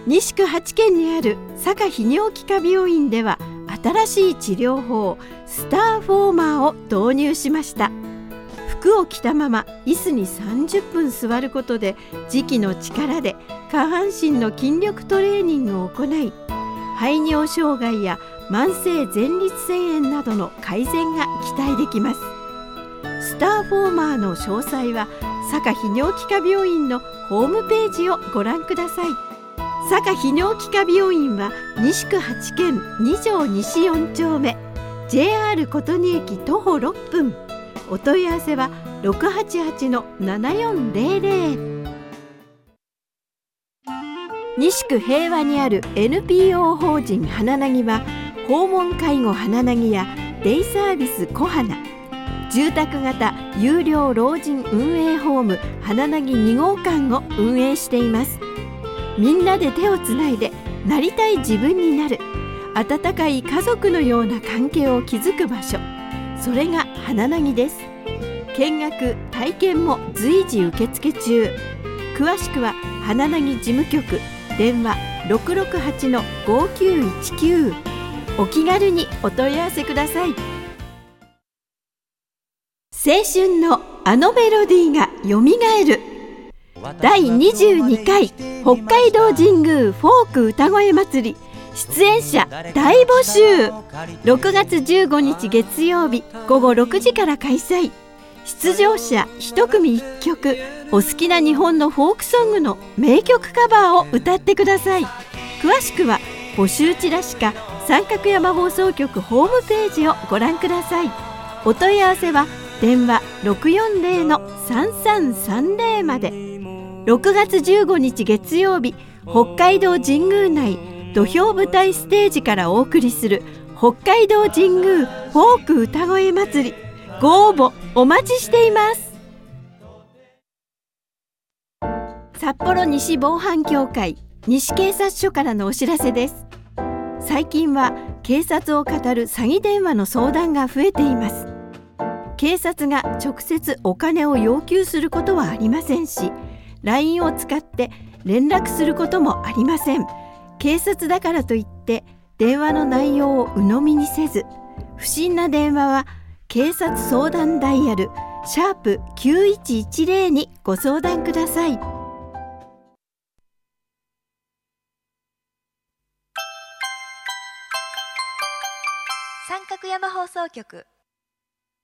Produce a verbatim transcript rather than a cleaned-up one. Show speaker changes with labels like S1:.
S1: 西区八軒にある坂泌尿器科病院では新しい治療法スターフォーマーを導入しました。服を着たまま椅子にさんじゅっぷん座ることで磁気の力で下半身の筋力トレーニングを行い、排尿障害や慢性前立腺炎などの改善が期待できます。スターフォーマーの詳細は坂泌尿器科病院のホームページをご覧ください。坂泌尿器科病院は西区八軒に条西よん丁目、 ジェイアール 琴仁駅徒歩ろっぷん。お問い合わせは ろくはちはちのななよんゼロゼロ。 西区平和にある エヌピーオー 法人花なぎは、訪問介護花なぎやデイサービス小花、住宅型有料老人運営ホーム花なぎに号館を運営しています。みんなで手をつないでなりたい自分になる、温かい家族のような関係を築く場所、それが花なぎです。見学体験も随時受付中。詳しくは花なぎ事務局電話 ろくろくはちのごきゅういちきゅう、 お気軽にお問い合わせください。青春のあのメロディーがよみがえるだいにじゅうにかい北海道神宮フォーク歌声祭り、出演者大募集。ろくがつじゅうごにち月曜日ごごろくじから開催。出場者いち組いっきょく、お好きな日本のフォークソングの名曲カバーを歌ってください。詳しくは募集チラシか三角山放送局ホームページをご覧ください。お問い合わせは電話 ろくよんゼロのさんさんさんゼロ まで。ろくがつじゅうごにち月曜日、北海道神宮内土俵舞台ステージからお送りする北海道神宮フォーク歌声祭り、ご応募お待ちしています。札幌西防犯協会西警察署からのお知らせです。最近は警察を語る詐欺電話の相談が増えています。警察が直接お金を要求することはありませんし、 ライン を使って連絡することもありません。警察だからといって電話の内容を鵜呑みにせず、不審な電話は警察相談ダイヤルシャープきゅういちいちゼロにご相談ください。
S2: 三角山放送局